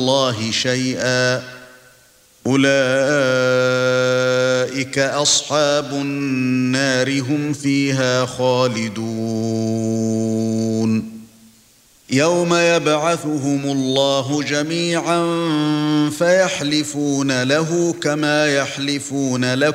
اللَّهِ شَيْئًا أُولَئِكَ أَصْحَابُ النَّارِ هُمْ فِيهَا خَالِدُونَ يَوْمَ يَبْعَثُهُمُ اللَّهُ جَمِيعًا فَيَحْلِفُونَ لَهُ كَمَا يَحْلِفُونَ لَكُمْ